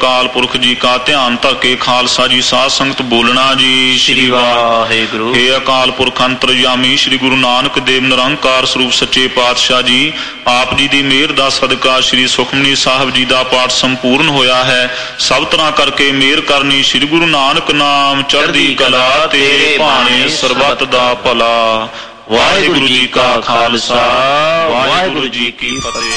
ਅਕਾਲ ਪੁਰਖ ਜੀ ਕਾ ਧਿਆਨ ਧਰ ਕੇ ਖਾਲਸਾ ਜੀ ਸਾਧ ਸੰਗਤ ਬੋਲਣਾ ਜੀ। ਸ੍ਰੀ ਵਾਹਿਗੁਰੂ। हे ਅਕਾਲ ਪੁਰਖ ਅੰਤਰਜਾਮੀ ਸ੍ਰੀ ਗੁਰੂ ਨਾਨਕ ਦੇਵ ਨਿਰੰਕਾਰ ਸਰੂਪ ਸੱਚੇ ਪਾਤਸ਼ਾਹ ਜੀ, ਆਪ ਜੀ ਦੀ ਮਿਹਰ ਦਾ ਸਦਕਾ ਸ੍ਰੀ ਸੁਖਮਨੀ ਸਾਹਿਬ ਜੀ ਦਾ ਪਾਠ ਸੰਪੂਰਨ ਹੋਇਆ ਹੈ। ਸਭ ਤਰ੍ਹਾਂ ਕਰਕੇ ਮਿਹਰ ਕਰਨੀ ਸ੍ਰੀ ਗੁਰੂ ਨਾਨਕ ਨਾਮ ਚੜ੍ਹਦੀ ਕਲਾ, ਤੇਰੇ ਭਾਣੇ ਸਰਬੱਤ ਦਾ ਭਲਾ। ਵਾਹਿਗੁਰੂ ਜੀ ਕਾ ਖਾਲਸਾ, ਵਾਹਿਗੁਰੂ ਜੀ ਕੀ ਫਤਿਹ।